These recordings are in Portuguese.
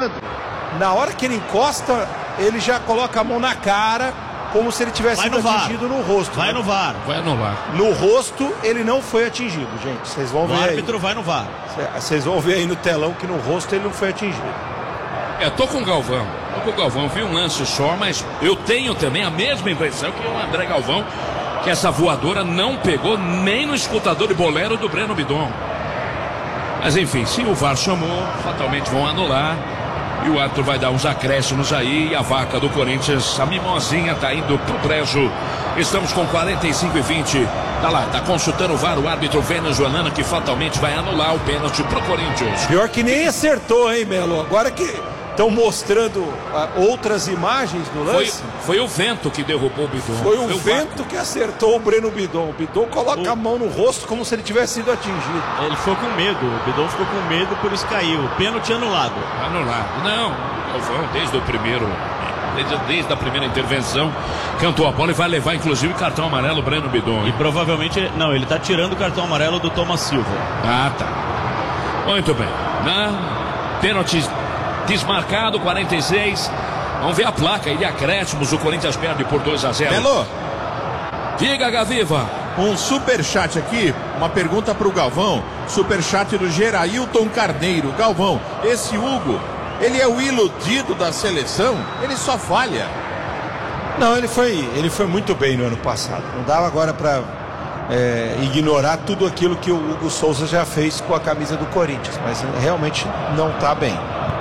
encostando. Na hora que ele encosta, ele já coloca a mão na cara, como se ele tivesse sido atingido no rosto. Vai no VAR. Vai anular. No rosto, ele não foi atingido, gente. Vocês vão ver aí. O árbitro vai no VAR. Vocês vão ver aí no telão que no rosto ele não foi atingido. Tô com o Galvão. Vi um lance só, mas eu tenho também a mesma impressão que o André Galvão, que essa voadora não pegou nem no escutador de bolero do Breno Bidon. Mas enfim, se o VAR chamou, fatalmente vão anular. E o árbitro vai dar uns acréscimos aí. E a vaca do Corinthians, a mimosinha, tá indo pro brejo. Estamos com 45:20. Tá lá, tá consultando o VAR, o árbitro venezuelano, que fatalmente vai anular o pênalti pro Corinthians. Pior que nem acertou, hein, Melo? Agora que estão mostrando outras imagens do lance. Foi o vento que derrubou o Bidon. Foi o vento que acertou o Breno Bidon. O Bidon coloca a mão no rosto como se ele tivesse sido atingido. Ele ficou com medo. O Bidon ficou com medo, por isso caiu. Pênalti anulado. Não, o Galvão, desde a primeira intervenção, cantou a bola e vai levar inclusive cartão amarelo Breno Bidon. E provavelmente, não, ele tá tirando o cartão amarelo do Thomas Silva. Ah, tá. Muito bem. Pênalti desmarcado, 46. Vamos ver a placa aí de acréscimos. O Corinthians perde por 2-0. Belo. Diga, Gaviva. Um superchat aqui, uma pergunta pro Galvão. Superchat do Gerailton Carneiro. Galvão, esse Hugo, ele é o iludido da seleção? Ele só falha. Não, ele foi muito bem no ano passado. Não dava agora para ignorar tudo aquilo que o Hugo Souza já fez com a camisa do Corinthians, mas realmente não está bem.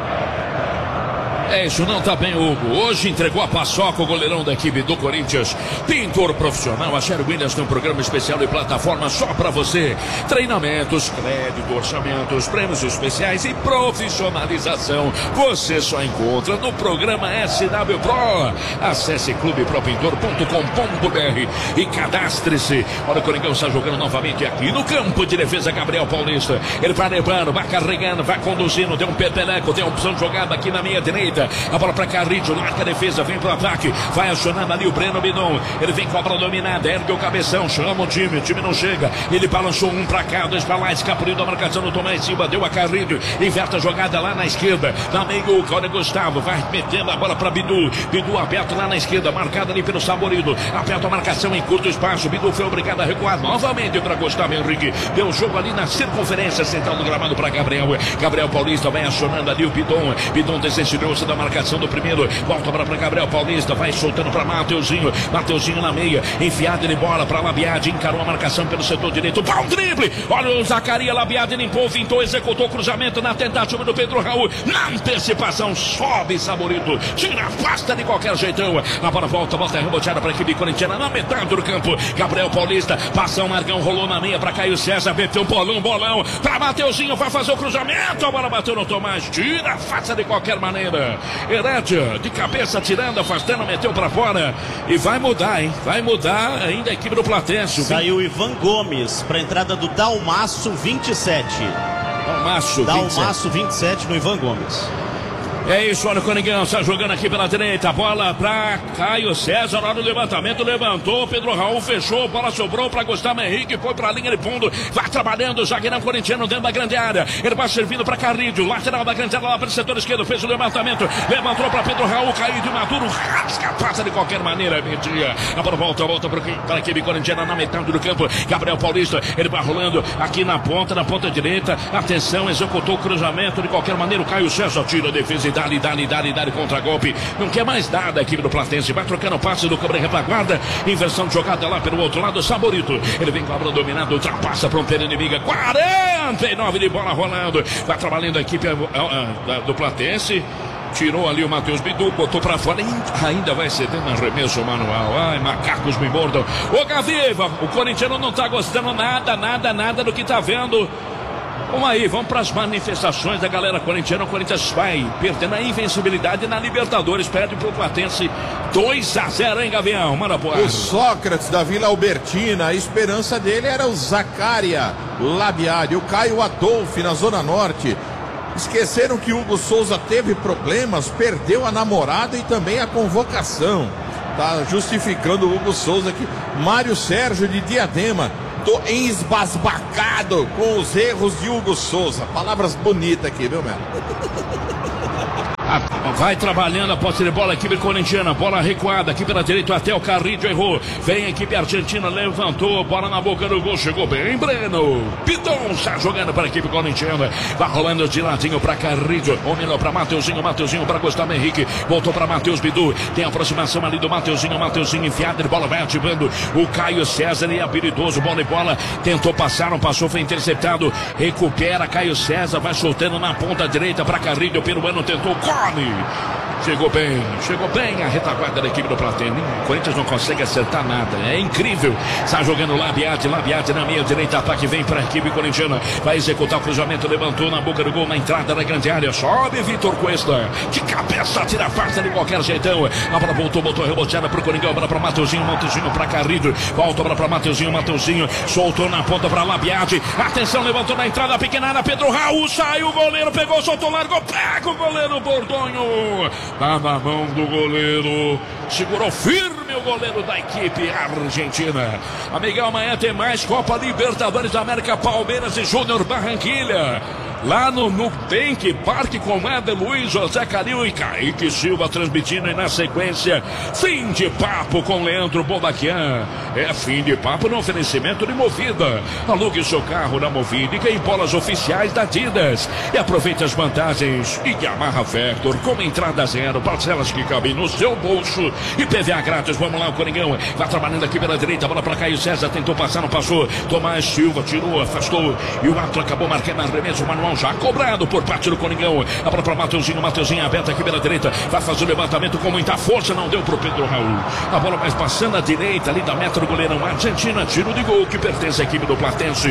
É isso, não tá bem, Hugo. Hoje entregou a paçoca o goleirão da equipe do Corinthians. Pintor profissional, a Sherry Williams tem um programa especial e plataforma só pra você. Treinamentos, crédito, orçamentos, prêmios especiais e profissionalização. Você só encontra no programa SW Pro. Acesse clubepropintor.com.br e cadastre-se. Olha, o Corinthians está jogando novamente aqui no campo de defesa. Gabriel Paulista, ele vai levando, vai carregando, vai conduzindo. Tem um peteleco, tem a opção de jogada aqui na minha direita. A bola para Carrillo, marca a defesa, vem pro ataque, vai acionando ali o Breno Bidon. Ele vem com a bola dominada, ergue o cabeção, chama o time não chega. Ele balançou um pra cá, dois pra lá, escapuliu da marcação do Tomás Silva, deu a Carrillo, inverte a jogada lá na esquerda, na meio, olha Gustavo, vai metendo a bola pra Bidu. Bidu aberto lá na esquerda, marcado ali pelo Saborido, aperta a marcação em curto espaço. Bidu foi obrigado a recuar novamente para Gustavo Henrique. Deu jogo ali na circunferência central do gramado para Gabriel. Gabriel Paulista vai acionando ali o Bidon. Bidon desensinou-se da marcação do primeiro, volta para Gabriel Paulista, vai soltando para Mateuzinho na meia, enfiado de bola para Labiade, encarou a marcação pelo setor direito, vai um drible, olha o Zacarias, Labiade limpou, vintou, executou o cruzamento na tentativa do Pedro Raul, na antecipação, sobe Saborito, tira, afasta de qualquer jeitão, a bola volta reboteada para a equipe corintiana na metade do campo. Gabriel Paulista, passão, Margão rolou na meia para Caio César, meteu bolão para Mateuzinho, vai fazer o cruzamento, a bola bateu no Tomás, tira, afasta de qualquer maneira. Herédia, de cabeça, tirando, afastando, meteu pra fora. E vai mudar, hein? Vai mudar ainda a equipe do Platense. Saiu Ivan Gomes pra entrada do Dalmaço 27. Dalmaço 27 no Ivan Gomes. É isso, olha o Corinthians está jogando aqui pela direita, bola para Caio César, hora do levantamento, levantou, Pedro Raul fechou, bola sobrou para Gustavo Henrique, foi para a linha de fundo, vai trabalhando o zagueirão corintiano dentro da grande área, ele vai servindo para Carrillo, lateral da grande área lá para o setor esquerdo, fez o levantamento, levantou para Pedro Raul, caiu de Maduro, rasga, passa de qualquer maneira, metia, a bola volta para a equipe corintiana na metade do campo, Gabriel Paulista, ele vai rolando aqui na ponta direita, atenção, executou o cruzamento de qualquer maneira, o Caio César tira a defesa e dá contra golpe, não quer mais nada a equipe do Platense, vai trocando o passe do Cobra retaguarda, inversão de jogada lá pelo outro lado, Saborito, ele vem com a bola dominada, ultrapassa a fronteira inimiga, 49 de bola rolando, vai trabalhando a equipe do Platense, tirou ali o Matheus Bidu, botou pra fora, ainda vai cedendo arremesso manual. Ai, macacos me mordam. Ô Gaviva, o corintiano não tá gostando nada do que tá vendo. Vamos aí, vamos para as manifestações da galera corintiana. O Corinthians vai perdendo a invencibilidade na Libertadores, perde pro Platense 2-0, hein, Gavião? Manda pro ar. O Sócrates da Vila Albertina, a esperança dele era o Zacarias Labiade, o Caio Adolfo na Zona Norte. Esqueceram que Hugo Souza teve problemas, perdeu a namorada e também a convocação. Tá justificando o Hugo Souza aqui. Mário Sérgio de Diadema. Tô embasbacado com os erros de Hugo Souza. Palavras bonitas aqui, viu, Melo? Vai trabalhando a posse de bola, a equipe corintiana, bola recuada aqui pela direita, até o Carrillo errou, vem a equipe argentina, levantou, bola na boca do gol, chegou bem, Breno, Piton está jogando para a equipe corintiana, vai rolando de ladinho para Carrillo, ou melhor para Mateuzinho para Gustavo Henrique, voltou para Matheus Bidu, tem a aproximação ali do Mateuzinho enfiado, de bola vai ativando, o Caio César é habilidoso, bola, tentou passar, não passou, foi interceptado, recupera Caio César, vai soltando na ponta direita para Carrillo, o peruano tentou, come! Chegou bem a retaguarda da equipe do Platense. O Corinthians não consegue acertar nada, é incrível. Está jogando Labiati na meia direita, ataque vem para a equipe corintiana, vai executar o cruzamento, levantou na boca do gol, na entrada da grande área, sobe Vitor Cuesta, de cabeça, tira a farsa de qualquer jeitão, a bola botou reboteada pro Coringão, bola para Mateuzinho para Carrillo, volta bola para Mateuzinho, soltou na ponta para Labiati, atenção, levantou na entrada, pequena área, Pedro Raul, saiu o goleiro, pegou, soltou, largou, pega o goleiro Bordonho, tá na mão do goleiro, segurou firme o goleiro da equipe argentina. Amigão, amanhã tem mais Copa Libertadores da América, Palmeiras e Júnior Barranquilla. Lá no Nubank Parque com Éder Luiz, José Calil e Kaique Silva transmitindo, e na sequência Fim de Papo com Leandro Bobaquian. É Fim de Papo no oferecimento de Movida. Alugue seu carro na Movida e ganhe bolas oficiais da Adidas. E aproveite as vantagens e Yamaha Vector com entrada zero, parcelas que cabem no seu bolso e PVA grátis. Vamos lá, o Coringão vai trabalhando aqui pela direita, bola para Caio César, tentou passar, não passou. Tomás Silva tirou, afastou e o Atlas acabou marcando arremesso manual já cobrado por parte do Coringão. A bola para Mateuzinho aberta aqui pela direita, vai fazer o levantamento com muita força, não deu pro Pedro Raul. A bola mais passando à direita, ali da meta do goleirão. Argentina, tiro de gol que pertence à equipe do Platense.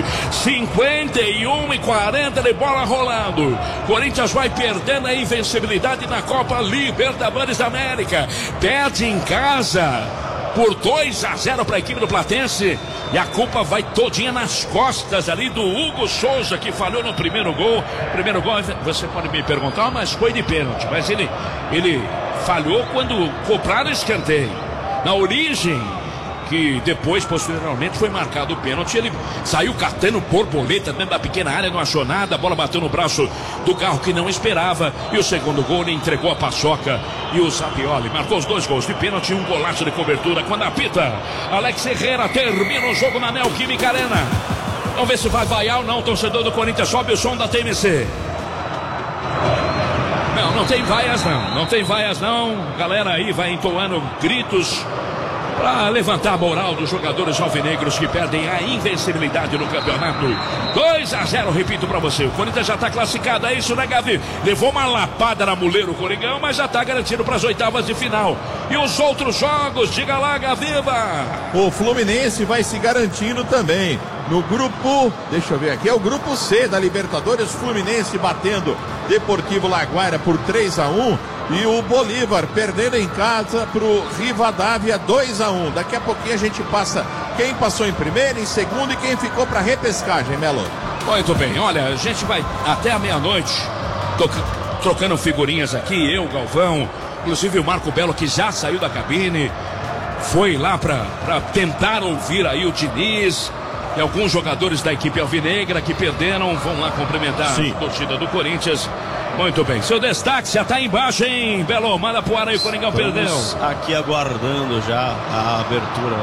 51-40 de bola rolando. Corinthians vai perdendo a invencibilidade na Copa Libertadores da América. Perde em casa por 2-0 para a equipe do Platense, e a culpa vai todinha nas costas ali do Hugo Souza, que falhou no primeiro gol. Primeiro gol, você pode me perguntar, mas foi de pênalti, mas ele falhou quando cobraram o escanteio. Na origem, que depois, posteriormente, foi marcado o pênalti, ele saiu catando borboleta dentro da pequena área, não achou nada, a bola bateu no braço do carro que não esperava, e o segundo gol ele entregou a paçoca, e o Sapioli marcou os 2 gols de pênalti e um golaço de cobertura. Quando apita, Alex Herrera termina o jogo na Neoquímica Arena. Vamos ver se vai vaiar ou não, torcedor do Corinthians, sobe o som da TMC. Não tem vaias não, galera aí vai entoando gritos para levantar a moral dos jogadores alvinegros que perdem a invencibilidade no campeonato. 2-0, repito para você, o Corinthians já está classificado, é isso, né, Gavi? Levou uma lapada na muleira o Coringão, mas já está garantido para as oitavas de final. E os outros jogos, diga lá, Gaviva. O Fluminense vai se garantindo também no grupo, deixa eu ver aqui, é o grupo C da Libertadores. Fluminense batendo Deportivo Laguaira por 3-1 e o Bolívar perdendo em casa pro Rivadavia 2-1. Daqui a pouquinho a gente passa quem passou em primeiro, em segundo e quem ficou para repescagem, Melo. Muito bem, olha, a gente vai até a meia-noite trocando figurinhas aqui, eu, Galvão, inclusive o Marco Belo, que já saiu da cabine, foi lá para tentar ouvir aí o Diniz. E alguns jogadores da equipe alvinegra que perderam vão lá cumprimentar a torcida do Corinthians. Muito bem, seu destaque já está embaixo, hein, Belo? Manda pro ar aí, o Coringão perdeu. Aqui aguardando já a abertura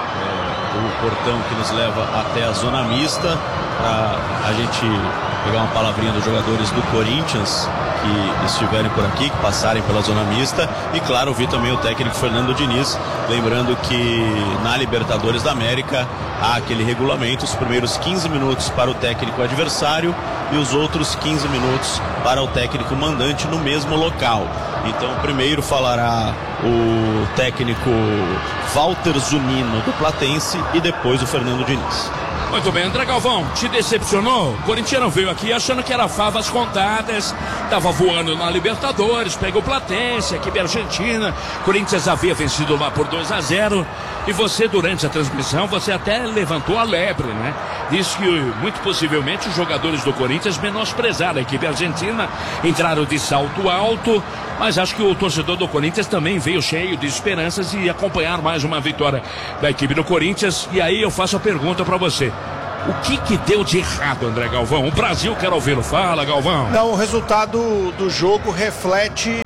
do portão que nos leva até a zona mista, para a gente pegar uma palavrinha dos jogadores do Corinthians que estiverem por aqui, que passarem pela zona mista. E claro, vi também o técnico Fernando Diniz, lembrando que na Libertadores da América há aquele regulamento, os primeiros 15 minutos para o técnico adversário e os outros 15 minutos para o técnico mandante no mesmo local. Então primeiro falará o técnico Walter Zunino do Platense e depois o Fernando Diniz. Muito bem, André Galvão, te decepcionou? O Corinthians veio aqui achando que era favas contadas, estava voando na Libertadores, pegou o Platense, equipe argentina, Corinthians havia vencido lá por 2-0, e você, durante a transmissão, você até levantou a lebre, né? Disse que muito possivelmente os jogadores do Corinthians menosprezaram a equipe argentina, entraram de salto alto, mas acho que o torcedor do Corinthians também veio cheio de esperanças e acompanhar mais uma vitória da equipe do Corinthians. E aí eu faço a pergunta para você: o que deu de errado, André Galvão? O Brasil quer ouvi-lo. Fala, Galvão. Não, o resultado do jogo reflete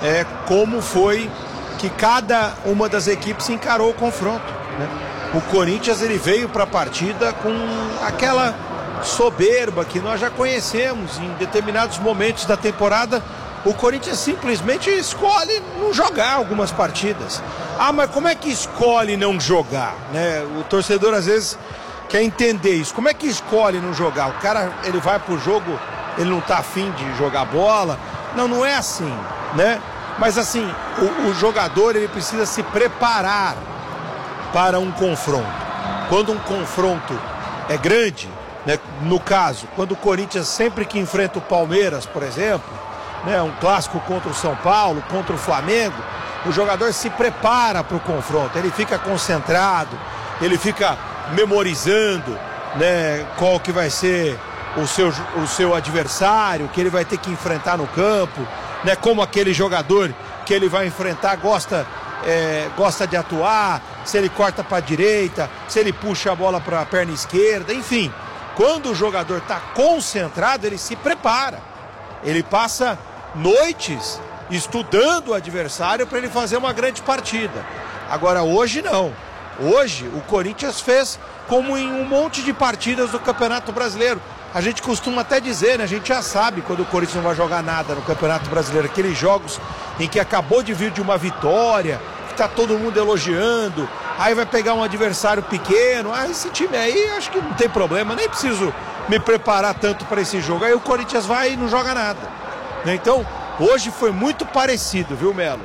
como foi que cada uma das equipes encarou o confronto, né? O Corinthians, ele veio para a partida com aquela soberba que nós já conhecemos em determinados momentos da temporada. O Corinthians simplesmente escolhe não jogar algumas partidas. Mas como é que escolhe não jogar, né? O torcedor às vezes quer entender isso. Como é que escolhe não jogar? O cara, ele vai pro jogo, ele não tá afim de jogar bola. Não é assim, né? Mas assim, o jogador, ele precisa se preparar para um confronto. Quando um confronto é grande, né? No caso, quando o Corinthians sempre que enfrenta o Palmeiras, por exemplo, né? Um clássico contra o São Paulo, contra o Flamengo, o jogador se prepara para o confronto, ele fica concentrado, ele fica memorizando, né? Qual que vai ser o seu adversário, que ele vai ter que enfrentar no campo, né? Como aquele jogador que ele vai enfrentar gosta de atuar, se ele corta para a direita, se ele puxa a bola para a perna esquerda, enfim. Quando o jogador está concentrado, ele se prepara, ele passa noites estudando o adversário para ele fazer uma grande partida. Agora hoje não. Hoje o Corinthians fez como em um monte de partidas do Campeonato Brasileiro. A gente costuma até dizer, né? A gente já sabe quando o Corinthians não vai jogar nada no Campeonato Brasileiro. Aqueles jogos em que acabou de vir de uma vitória, que tá todo mundo elogiando, aí vai pegar um adversário pequeno. Esse time aí acho que não tem problema, nem preciso me preparar tanto para esse jogo. Aí o Corinthians vai e não joga nada, né? Então, hoje foi muito parecido, viu, Melo?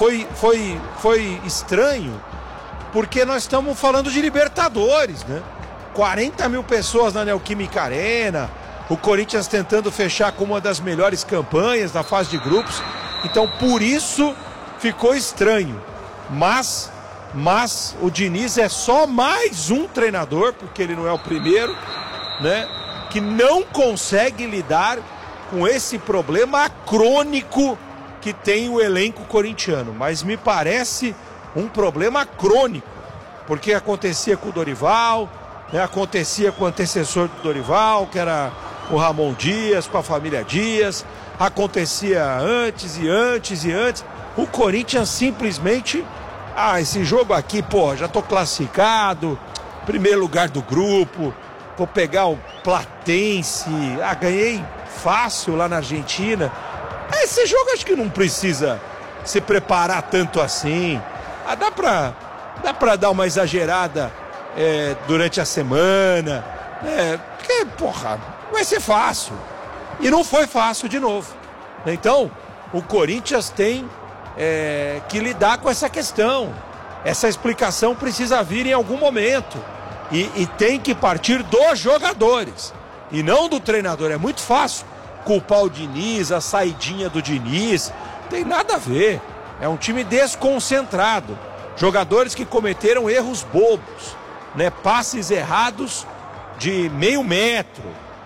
Foi estranho, porque nós estamos falando de Libertadores, né? 40 mil pessoas na Neoquímica Arena, o Corinthians tentando fechar com uma das melhores campanhas na fase de grupos. Então, por isso ficou estranho. Mas o Diniz é só mais um treinador, porque ele não é o primeiro, né? Que não consegue lidar com esse problema crônico que tem o elenco corintiano. Mas me parece um problema crônico, porque acontecia com o Dorival, né? Acontecia com o antecessor do Dorival, que era o Ramon Dias, com a família Dias, acontecia antes. O Corinthians simplesmente, esse jogo aqui, já tô classificado, primeiro lugar do grupo, vou pegar o Platense, ganhei fácil lá na Argentina. Esse jogo acho que não precisa se preparar tanto assim. Dá pra dar uma exagerada durante a semana, porque, vai ser fácil. E não foi fácil de novo. Então, o Corinthians tem que lidar com essa questão. Essa explicação precisa vir em algum momento. E tem que partir dos jogadores e não do treinador. É muito fácil culpar o Diniz, a saidinha do Diniz. Tem nada a ver. É um time desconcentrado. Jogadores que cometeram erros bobos, né? Passes errados de meio metro,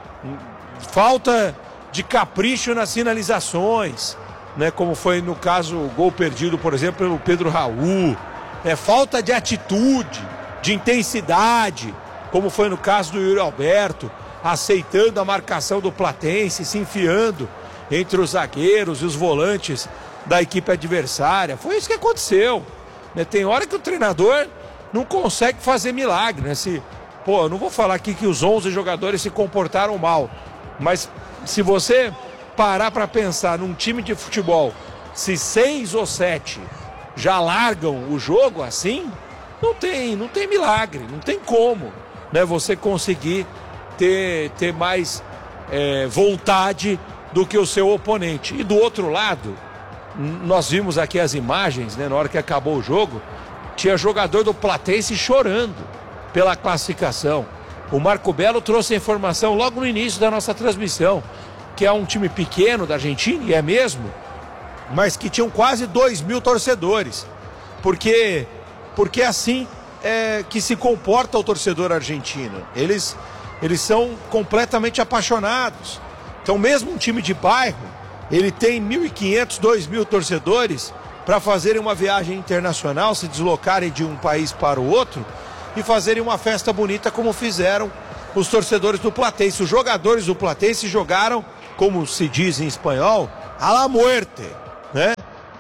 falta de capricho nas finalizações, né? Como foi no caso o gol perdido, por exemplo, pelo Pedro Raul, falta de atitude, de intensidade, como foi no caso do Yuri Alberto, aceitando a marcação do Platense, se enfiando entre os zagueiros e os volantes da equipe adversária. Foi isso que aconteceu, né? Tem hora que o treinador não consegue fazer milagre, né? Eu não vou falar aqui que os 11 jogadores se comportaram mal, mas se você parar para pensar num time de futebol, se 6 ou 7 já largam o jogo assim, não tem milagre, não tem como, né? Você conseguir ter mais vontade do que o seu oponente. E do outro lado, nós vimos aqui as imagens, né? Na hora que acabou o jogo, tinha jogador do Platense chorando pela classificação. O Marco Belo trouxe a informação logo no início da nossa transmissão, que é um time pequeno da Argentina, e é mesmo, mas que tinham quase 2.000 torcedores. Porque assim que se comporta o torcedor argentino. Eles são completamente apaixonados. Então, mesmo um time de bairro, ele tem 1.500, 2.000 torcedores para fazerem uma viagem internacional, se deslocarem de um país para o outro e fazerem uma festa bonita, como fizeram os torcedores do Platense. Os jogadores do Platense jogaram, como se diz em espanhol, a la muerte, né?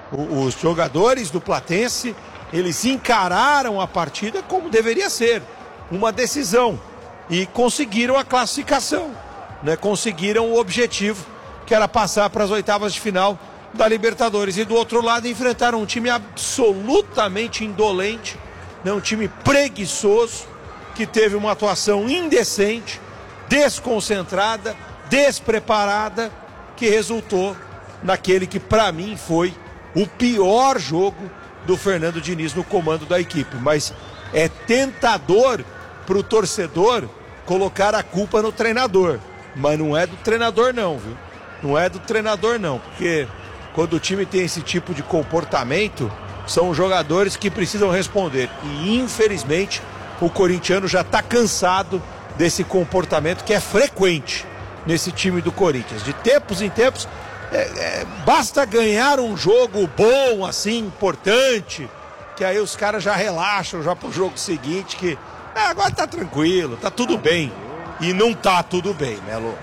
Os jogadores do Platense, eles encararam a partida como deveria ser, uma decisão, e conseguiram a classificação, né? Conseguiram o objetivo, que era passar para as oitavas de final da Libertadores. E do outro lado enfrentaram um time absolutamente indolente, né? Um time preguiçoso, que teve uma atuação indecente, desconcentrada, despreparada, que resultou naquele que para mim foi o pior jogo do Fernando Diniz no comando da equipe. Mas é tentador para o torcedor colocar a culpa no treinador, mas não é do treinador não, viu? Não é do treinador não, porque quando o time tem esse tipo de comportamento, são os jogadores que precisam responder. E infelizmente o corintiano já está cansado desse comportamento que é frequente nesse time do Corinthians. De tempos em tempos, basta ganhar um jogo bom, assim, importante, que aí os caras já relaxam já pro jogo seguinte, que agora tá tranquilo, tá tudo bem. E não tá tudo bem, Melo.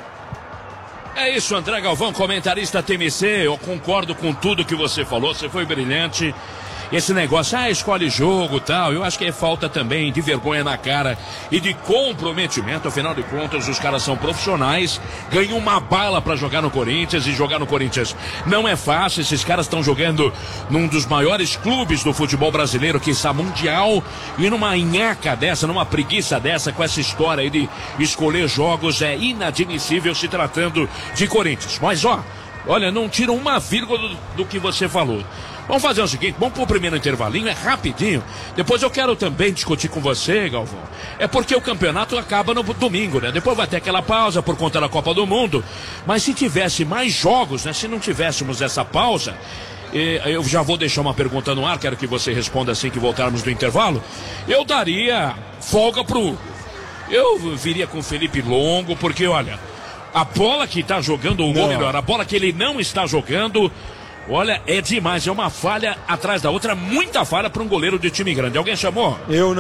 É isso, André Galvão, comentarista TMC, eu concordo com tudo que você falou, você foi brilhante. Esse negócio, escolhe jogo e tal, eu acho que é falta também de vergonha na cara e de comprometimento. Afinal de contas, os caras são profissionais, ganham uma bala pra jogar no Corinthians, e jogar no Corinthians não é fácil. Esses caras estão jogando num dos maiores clubes do futebol brasileiro, que está mundial, e numa nhaca dessa, numa preguiça dessa, com essa história aí de escolher jogos, é inadmissível se tratando de Corinthians. Mas olha, não tira uma vírgula do que você falou. Vamos fazer o seguinte, vamos pro primeiro intervalinho, é rapidinho. Depois eu quero também discutir com você, Galvão. É porque o campeonato acaba no domingo, né? Depois vai ter aquela pausa por conta da Copa do Mundo. Mas se tivesse mais jogos, né? Se não tivéssemos essa pausa, eu já vou deixar uma pergunta no ar, quero que você responda assim que voltarmos do intervalo. Eu daria folga pro Hugo. Eu viria com o Felipe Longo, porque olha, a bola que tá jogando, ou melhor, a bola que ele não está jogando, olha, é demais, é uma falha atrás da outra, muita falha para um goleiro de time grande. Alguém chamou?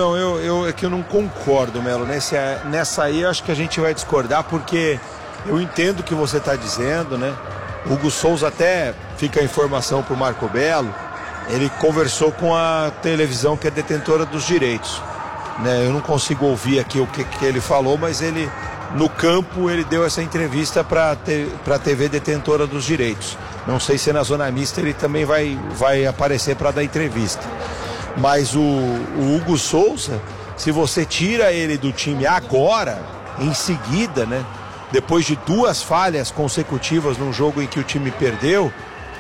É que eu não concordo, Melo. Nessa aí eu acho que a gente vai discordar, porque eu entendo o que você está dizendo, né? O Hugo Souza, até fica a informação para o Marco Belo, ele conversou com a televisão que é detentora dos direitos, né? Eu não consigo ouvir aqui o que ele falou, mas ele, no campo, ele deu essa entrevista para a TV detentora dos direitos. Não sei se na zona mista ele também vai aparecer para dar entrevista. Mas o Hugo Souza, se você tira ele do time agora, em seguida, né? Depois de 2 falhas consecutivas num jogo em que o time perdeu,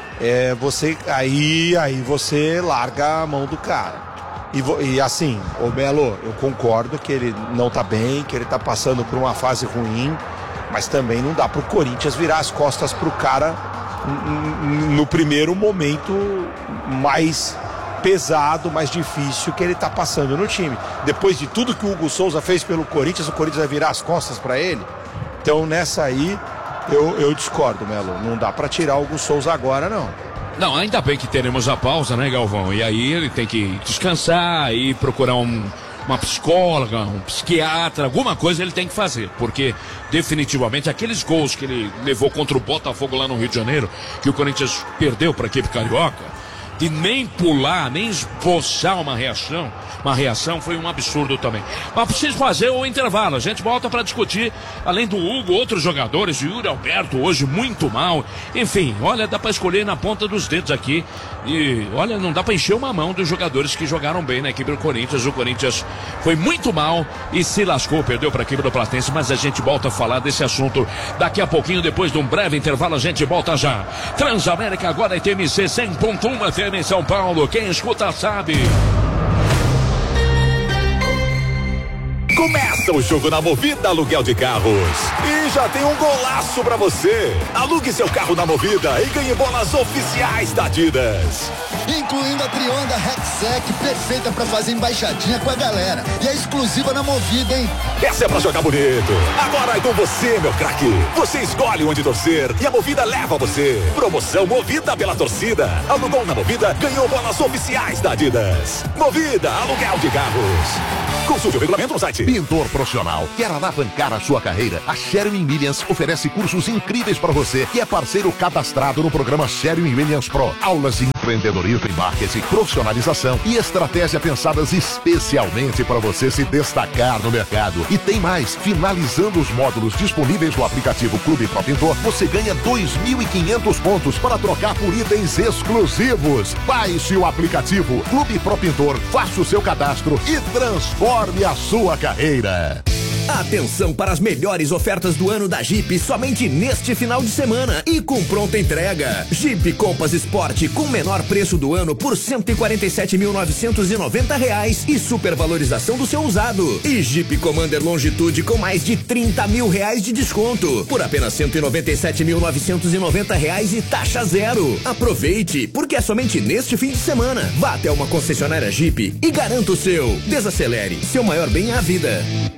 aí você larga a mão do cara. E assim, ô Melo, eu concordo que ele não tá bem, que ele tá passando por uma fase ruim, mas também não dá pro Corinthians virar as costas pro cara no primeiro momento mais pesado, mais difícil que ele tá passando no time. Depois de tudo que o Hugo Souza fez pelo Corinthians, o Corinthians vai virar as costas para ele. Então nessa aí eu discordo, Melo. Não dá para tirar o Hugo Souza agora, não. Não, ainda bem que teremos a pausa, né, Galvão? E aí ele tem que descansar e procurar uma psicóloga, um psiquiatra, alguma coisa ele tem que fazer, porque definitivamente aqueles gols que ele levou contra o Botafogo lá no Rio de Janeiro, que o Corinthians perdeu para a equipe carioca, de nem pular, nem esboçar uma reação foi um absurdo também. Mas preciso fazer o intervalo, a gente volta para discutir, além do Hugo, outros jogadores, o Yuri Alberto hoje muito mal, enfim, olha, dá para escolher na ponta dos dedos aqui, e olha, não dá para encher uma mão dos jogadores que jogaram bem na equipe do Corinthians. O Corinthians foi muito mal e se lascou, perdeu para a equipe do Platense, mas a gente volta a falar desse assunto daqui a pouquinho, depois de um breve intervalo, a gente volta já. Transamérica agora é TMC 100.1 FM em São Paulo, quem escuta sabe. Começa o jogo na Movida Aluguel de Carros. E já tem um golaço pra você. Alugue seu carro na Movida e ganhe bolas oficiais da Adidas. Incluindo a Trionda Rexec, perfeita pra fazer embaixadinha com a galera. E é exclusiva na Movida, hein? Essa é pra jogar bonito. Agora é com você, meu craque. Você escolhe onde torcer e a Movida leva você. Promoção Movida pela torcida. Alugou na Movida, ganhou bolas oficiais da Adidas. Movida Aluguel de Carros. Consulte o regulamento no site. pintor profissional. Quer alavancar a sua carreira? A Sherwin-Williams oferece cursos incríveis para você que é parceiro cadastrado no programa Sherwin-Williams Pro. Aulas de empreendedorismo e marketing, profissionalização e estratégia pensadas especialmente para você se destacar no mercado. E tem mais, finalizando os módulos disponíveis no aplicativo Clube Pro Pintor, você ganha 2.500 pontos para trocar por itens exclusivos. Baixe o aplicativo Clube Pro Pintor, faça o seu cadastro e transforme a sua carreira. Atenção para as melhores ofertas do ano da Jeep somente neste final de semana e com pronta entrega. Jeep Compass Sport com menor preço do ano por R$ 147.990 e supervalorização do seu usado. E Jeep Commander Longitude com mais de R$30 mil de desconto por apenas R$ 197.990 e taxa zero. Aproveite, porque é somente neste fim de semana. Vá até uma concessionária Jeep e garanta o seu. Desacelere, seu maior bem é a vida.